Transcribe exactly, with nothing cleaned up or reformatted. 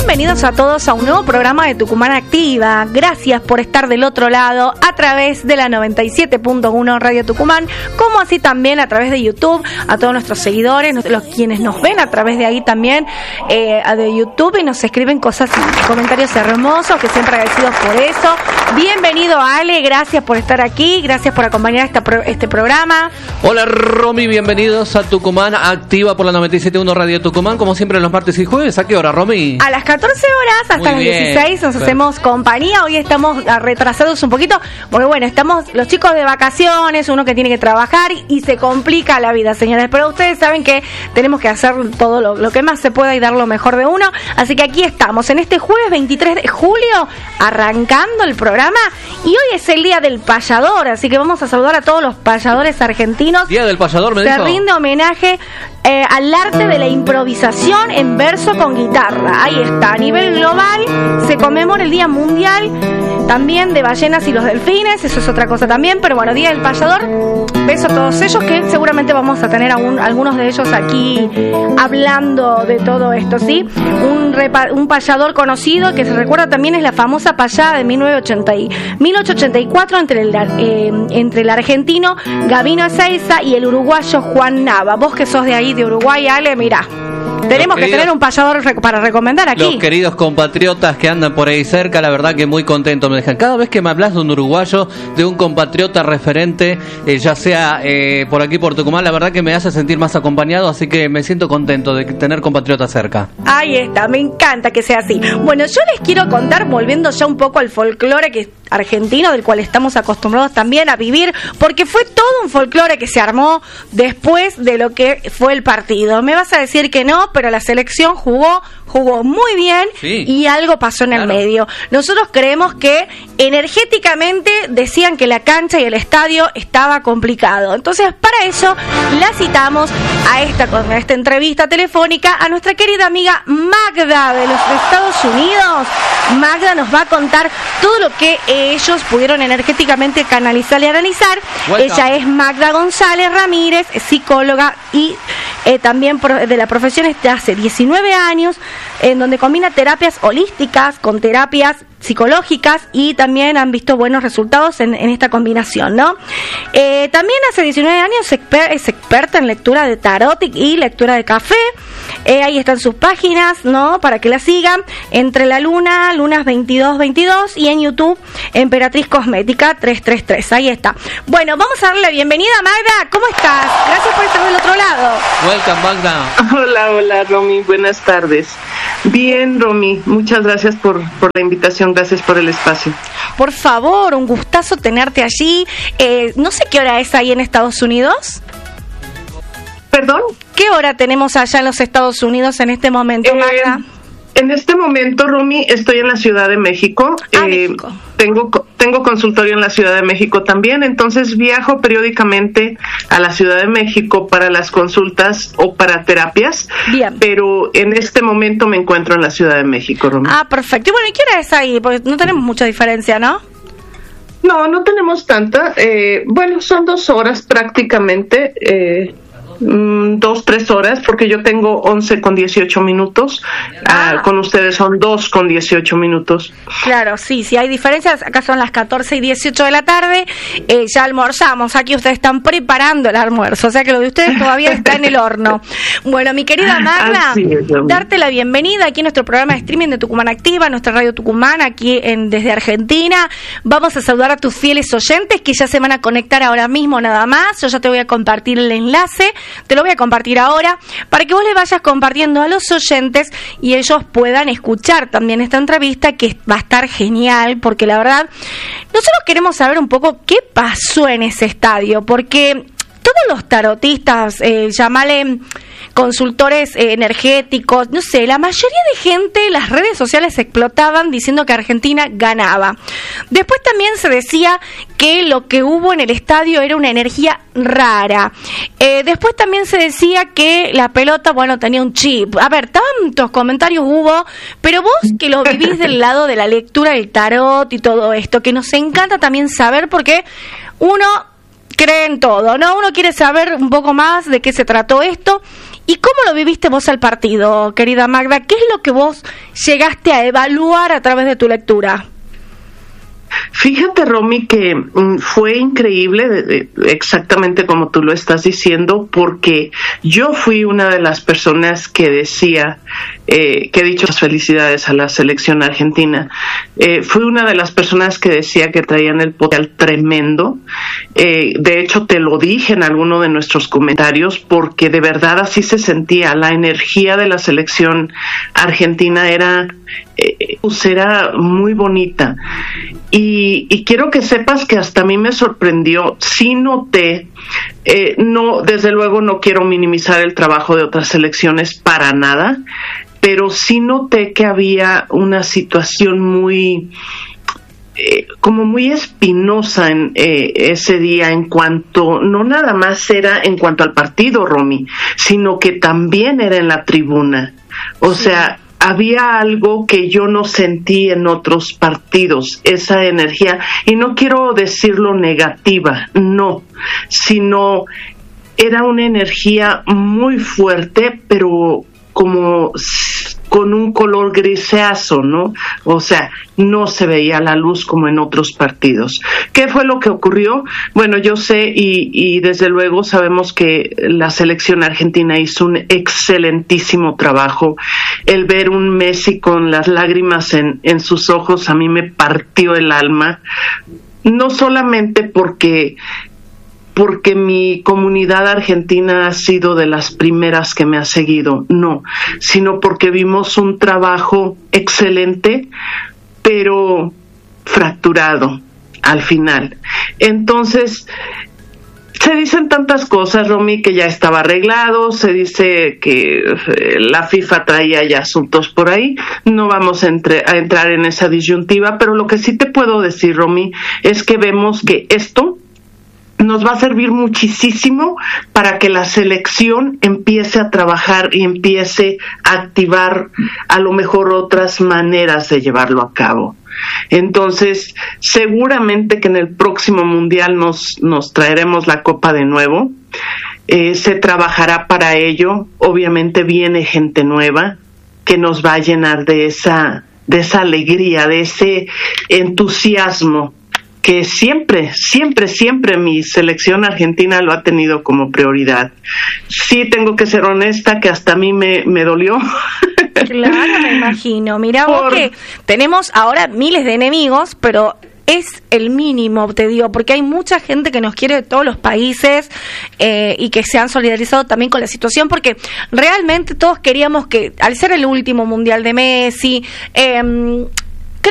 Bienvenidos a todos a un nuevo programa de Tucumán Activa. Gracias por estar del otro lado a través de la noventa y siete punto uno Radio Tucumán, como así también a través de YouTube, a todos nuestros seguidores, los quienes nos ven a través de ahí también eh, de YouTube y nos escriben cosas y comentarios hermosos, que siempre agradecidos por eso. Bienvenido Ale, gracias por estar aquí, gracias por acompañar esta pro, este programa. Hola Romy, bienvenidos a Tucumán Activa por la noventa y siete punto uno Radio Tucumán, como siempre los martes y jueves. ¿A qué hora, Romy? A las catorce horas hasta las dieciséis nos hacemos compañía. Hoy estamos retrasados un poquito porque bueno, estamos los chicos de vacaciones, uno que tiene que trabajar y se complica la vida, señores, pero ustedes saben que tenemos que hacer todo lo, lo que más se pueda y dar lo mejor de uno, así que aquí estamos en este jueves veintitrés de julio arrancando el programa y hoy es el día del payador, así que vamos a saludar a todos los payadores argentinos. Día del payador, me Se dijo. rinde homenaje eh, al arte de la improvisación en verso con guitarra. Ahí está, a nivel global se conmemora el Día Mundial también de ballenas y los delfines, eso es otra cosa también, pero bueno, Día del Payador, beso a todos ellos, que seguramente vamos a tener a un, algunos de ellos aquí hablando de todo esto, ¿sí? Un, repa, un payador conocido que se recuerda también es la famosa payada de mil novecientos ochenta y cuatro entre el, eh, entre el argentino Gabino Ezeiza y el uruguayo Juan Nava. Vos que sos de ahí, de Uruguay, Ale, mirá. Tenemos que tener un payador para recomendar aquí. Los queridos compatriotas que andan por ahí cerca, la verdad que muy contentos me dejan. Cada vez que me hablas de un uruguayo, de un compatriota referente, eh, ya sea eh, por aquí por Tucumán, la verdad que me hace sentir más acompañado, así que me siento contento de tener compatriotas cerca. Ahí está, me encanta que sea así. Bueno, yo les quiero contar, volviendo ya un poco al folclore que argentino, del cual estamos acostumbrados también a vivir, porque fue todo un folclore que se armó después de lo que fue el partido. Me vas a decir que no, pero la selección jugó, jugó muy bien, sí, y algo pasó en claro. el medio. Nosotros creemos que energéticamente decían que la cancha y el estadio estaba complicado. Entonces, para eso la citamos a esta, con esta entrevista telefónica a nuestra querida amiga Magda de los Estados Unidos. Magda nos va a contar todo lo que ellos pudieron energéticamente canalizar y analizar. Welcome. Ella es Magda González Ramírez, psicóloga y eh, también de la profesión de hace diecinueve años, en donde combina terapias holísticas con terapias psicológicas y también han visto buenos resultados en, en esta combinación, ¿no? Eh, también hace diecinueve años es, exper- es experta en lectura de tarot y lectura de café. Eh, ahí están sus páginas, ¿no? Para que la sigan. Entre la Luna, Lunas veintidós veintidós y en YouTube, Emperatriz Cosmética tres tres tres. Ahí está. Bueno, vamos a darle la bienvenida a Magda. ¿Cómo estás? Gracias por estar del otro lado. Welcome, Magda. Hola, hola, Romy. Buenas tardes. Bien, Romy. Muchas gracias por, por la invitación. Gracias por el espacio. Por favor, un gustazo tenerte allí. Eh, no sé qué hora es ahí en Estados Unidos. ¿Perdón? ¿Qué hora tenemos allá en los Estados Unidos en este momento, eh, Magda? En este momento, Romy, estoy en la Ciudad de México. Ah, eh, México. Tengo, tengo consultorio en la Ciudad de México también, entonces viajo periódicamente a la Ciudad de México para las consultas o para terapias. Bien. Pero en este momento me encuentro en la Ciudad de México, Romy. Ah, perfecto. Y bueno, ¿y qué hora es ahí? Porque no tenemos mucha diferencia, ¿no? No, no tenemos tanta. Eh, bueno, son dos horas prácticamente. Eh, Dos, tres horas, porque yo tengo once con dieciocho minutos, ah. uh, con ustedes son dos con dieciocho minutos. Claro, sí, sí hay diferencias, acá son las catorce y dieciocho de la tarde, eh, ya almorzamos, aquí ustedes están preparando el almuerzo, o sea que lo de ustedes todavía está en el horno. Bueno, mi querida Magda, es, darte la bienvenida aquí en nuestro programa de streaming de Tucumán Activa, nuestra radio Tucumán, aquí en desde Argentina. Vamos a saludar a tus fieles oyentes que ya se van a conectar ahora mismo nada más, yo ya te voy a compartir el enlace. Te lo voy a compartir ahora para que vos le vayas compartiendo a los oyentes y ellos puedan escuchar también esta entrevista, que va a estar genial, porque la verdad nosotros queremos saber un poco qué pasó en ese estadio, porque todos los tarotistas, eh, llamale consultores eh, energéticos, no sé, la mayoría de gente, las redes sociales explotaban diciendo que Argentina ganaba. Después también se decía que lo que hubo en el estadio era una energía rara. Eh, después también se decía que la pelota, bueno, tenía un chip. A ver, tantos comentarios hubo, pero vos que lo vivís del lado de la lectura del tarot y todo esto, que nos encanta también saber, porque uno cree en todo, ¿no? Uno quiere saber un poco más de qué se trató esto. ¿Y cómo lo viviste vos al partido, querida Magda? ¿Qué es lo que vos llegaste a evaluar a través de tu lectura? Fíjate, Romy, que mm, fue increíble, de, de, exactamente como tú lo estás diciendo, porque yo fui una de las personas que decía, eh, que he dicho las felicidades a la selección argentina, eh, fui una de las personas que decía que traían el potencial tremendo. Eh, de hecho, te lo dije en alguno de nuestros comentarios, porque de verdad así se sentía. La energía de la selección argentina era, eh, pues era muy bonita. Y, y quiero que sepas que hasta a mí me sorprendió, sí noté, eh, no, desde luego no quiero minimizar el trabajo de otras selecciones para nada, pero sí noté que había una situación muy, eh, como muy espinosa en eh, ese día en cuanto, no nada más era en cuanto al partido, Romy, sino que también era en la tribuna, o sí. sea, había algo que yo no sentí en otros partidos, esa energía, y no quiero decirlo negativa, no, sino era una energía muy fuerte, pero como con un color grisáceo, ¿no? O sea, no se veía la luz como en otros partidos. ¿Qué fue lo que ocurrió? Bueno, yo sé y, y desde luego sabemos que la selección argentina hizo un excelentísimo trabajo. El ver un Messi con las lágrimas en, en sus ojos a mí me partió el alma, no solamente porque porque mi comunidad argentina ha sido de las primeras que me ha seguido, no, sino porque vimos un trabajo excelente, pero fracturado al final. Entonces, se dicen tantas cosas, Romy, que ya estaba arreglado, se dice que la FIFA traía ya asuntos por ahí, no vamos a, entre, a entrar en esa disyuntiva, pero lo que sí te puedo decir, Romy, es que vemos que esto nos va a servir muchísimo para que la selección empiece a trabajar y empiece a activar a lo mejor otras maneras de llevarlo a cabo. Entonces, seguramente que en el próximo Mundial nos, nos traeremos la Copa de nuevo. Eh, se trabajará para ello. Obviamente viene gente nueva que nos va a llenar de esa, de esa alegría, de ese entusiasmo que siempre, siempre, siempre mi selección argentina lo ha tenido como prioridad. Sí, tengo que ser honesta, que hasta a mí me, me dolió. Claro, me imagino. Mirá Por... vos que tenemos ahora miles de enemigos, pero es el mínimo, te digo, porque hay mucha gente que nos quiere de todos los países eh, y que se han solidarizado también con la situación, porque realmente todos queríamos que, al ser el último Mundial de Messi, eh,